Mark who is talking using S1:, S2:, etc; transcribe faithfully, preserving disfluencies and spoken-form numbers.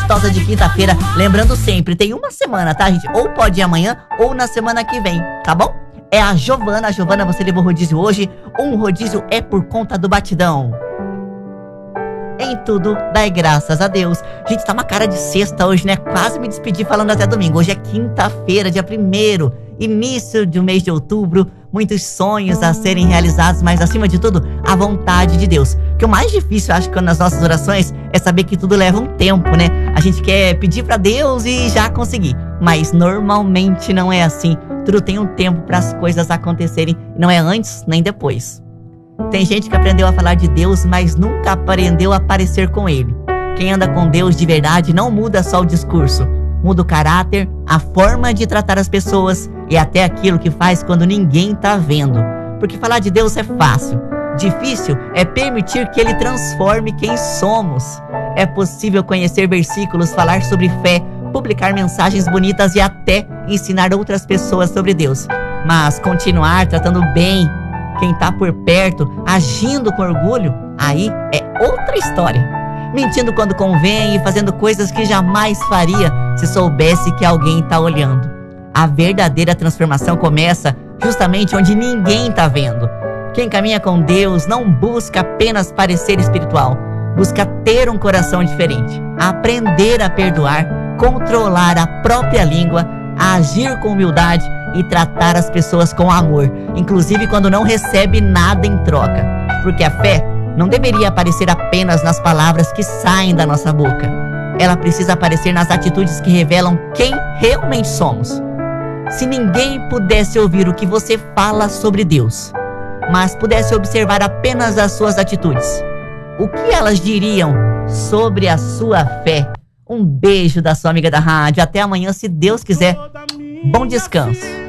S1: gostosa de quinta-feira. Lembrando sempre, tem uma semana, tá, gente? Ou pode ir amanhã ou na semana que vem, tá bom? É a Giovana. A Giovana, você levou rodízio hoje. Um rodízio é por conta do batidão. Em tudo, dai graças a Deus. Gente, tá uma cara de sexta hoje, né? Quase me despedi falando até domingo. Hoje é quinta-feira, dia primeiro, início do mês de outubro. Muitos sonhos a serem realizados, mas acima de tudo, a vontade de Deus. Que o mais difícil, eu acho, que nas nossas orações é saber que tudo leva um tempo, né? A gente quer pedir pra Deus e já conseguir, mas normalmente não é assim. Tudo tem um tempo para as coisas acontecerem, não é antes nem depois. Tem gente que aprendeu a falar de Deus, mas nunca aprendeu a parecer com Ele. Quem anda com Deus de verdade não muda só o discurso, muda o caráter, a forma de tratar as pessoas e até aquilo que faz quando ninguém tá vendo. Porque falar de Deus é fácil. Difícil é permitir que Ele transforme quem somos. É possível conhecer versículos, falar sobre fé, publicar mensagens bonitas e até ensinar outras pessoas sobre Deus. Mas continuar tratando bem quem tá por perto, agindo com orgulho, aí é outra história. Mentindo quando convém e fazendo coisas que jamais faria se soubesse que alguém tá olhando. A verdadeira transformação começa justamente onde ninguém tá vendo. Quem caminha com Deus não busca apenas parecer espiritual, busca ter um coração diferente, aprender a perdoar, controlar a própria língua, agir com humildade e tratar as pessoas com amor, inclusive quando não recebe nada em troca. Porque a fé não deveria aparecer apenas nas palavras que saem da nossa boca. Ela precisa aparecer nas atitudes que revelam quem realmente somos. Se ninguém pudesse ouvir o que você fala sobre Deus, mas pudesse observar apenas as suas atitudes, o que elas diriam sobre a sua fé? Um beijo da sua amiga da rádio. Até amanhã, se Deus quiser. Bom descanso.